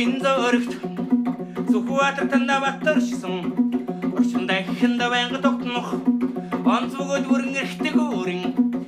Өвлийн зөрөгт Сүхбаатар танда батар шисэн Орчиндаа ихэндээ байнга